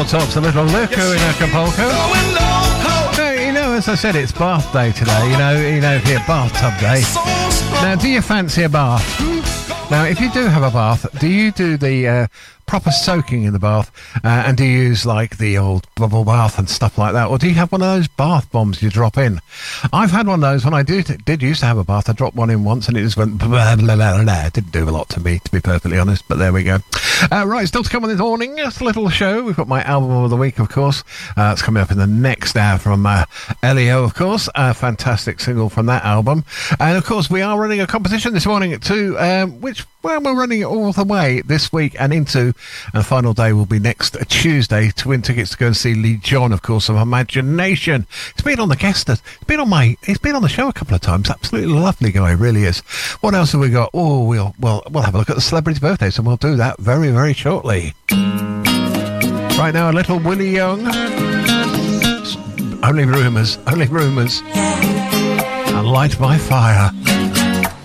Four Tops, a little Loco in Acapulco. You know, as I said, it's bath day today. You know, here, bathtub day. Now, do you fancy a bath? Now, if you do have a bath, do you do the proper soaking in the bath, and do you use like the old bubble bath and stuff like that, or do you have one of those bath bombs you drop in? I've had one of those when I did used to have a bath. I dropped one in once and it just went blah, blah, blah, blah. It didn't do a lot to me, to be perfectly honest, but there we go. Right, still to come on this morning, just a little show. We've got my album of the week, of course. It's coming up in the next hour from Elio, of course. A fantastic single from that album. And of course, we are running a competition this morning too, which, well, we're running it all the way this week and into. And the final day will be next Tuesday to win tickets to go and see Lee John, of course, of Imagination. He's been on the guest. He's been on the show a couple of times. Absolutely lovely guy, really is. What else have we got? Oh, we'll have a look at the celebrity birthdays, and we'll do that very, very shortly. Right now, a little Willie Young. Only rumours. And Light My Fire.